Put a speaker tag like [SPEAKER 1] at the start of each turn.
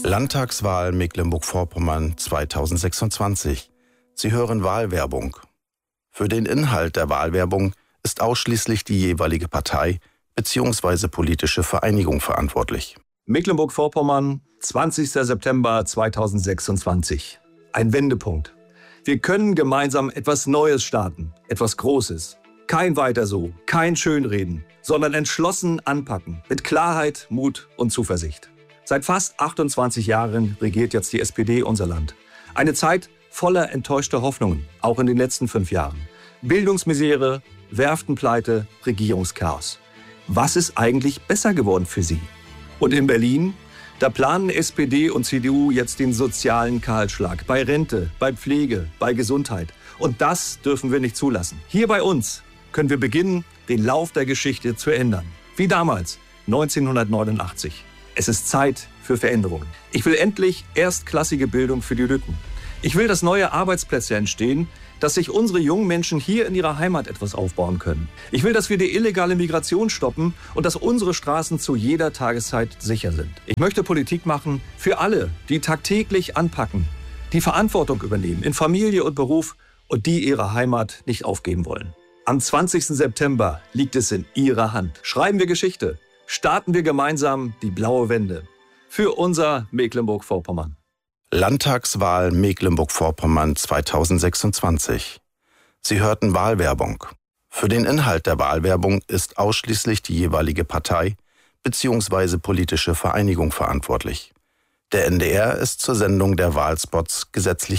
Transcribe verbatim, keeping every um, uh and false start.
[SPEAKER 1] Landtagswahl Mecklenburg-Vorpommern zweitausendsechsundzwanzig. Sie hören Wahlwerbung. Für den Inhalt der Wahlwerbung ist ausschließlich die jeweilige Partei bzw. politische Vereinigung verantwortlich.
[SPEAKER 2] Mecklenburg-Vorpommern, zwanzigster September zweitausendsechsundzwanzig. Ein Wendepunkt. Wir können gemeinsam etwas Neues starten, etwas Großes. Kein Weiter so, kein Schönreden, sondern entschlossen anpacken, mit Klarheit, Mut und Zuversicht. Seit fast achtundzwanzig Jahren regiert jetzt die S P D unser Land. Eine Zeit voller enttäuschter Hoffnungen, auch in den letzten fünf Jahren. Bildungsmisere, Werftenpleite, Regierungschaos. Was ist eigentlich besser geworden für Sie? Und in Berlin? Da planen S P D und C D U jetzt den sozialen Kahlschlag. Bei Rente, bei Pflege, bei Gesundheit. Und das dürfen wir nicht zulassen. Hier bei uns können wir beginnen, den Lauf der Geschichte zu ändern. Wie damals, neunzehnhundertneunundachtzig. Es ist Zeit für Veränderungen. Ich will endlich erstklassige Bildung für die Lütten. Ich will, dass neue Arbeitsplätze entstehen, dass sich unsere jungen Menschen hier in ihrer Heimat etwas aufbauen können. Ich will, dass wir die illegale Migration stoppen und dass unsere Straßen zu jeder Tageszeit sicher sind. Ich möchte Politik machen für alle, die tagtäglich anpacken, die Verantwortung übernehmen in Familie und Beruf und die ihre Heimat nicht aufgeben wollen. Am zwanzigsten September liegt es in Ihrer Hand. Schreiben wir Geschichte. Starten wir gemeinsam die blaue Wende. Für unser Mecklenburg-Vorpommern.
[SPEAKER 1] Landtagswahl Mecklenburg-Vorpommern zweitausendsechsundzwanzig. Sie hörten Wahlwerbung. Für den Inhalt der Wahlwerbung ist ausschließlich die jeweilige Partei bzw. politische Vereinigung verantwortlich. Der N D R ist zur Sendung der Wahlspots gesetzlich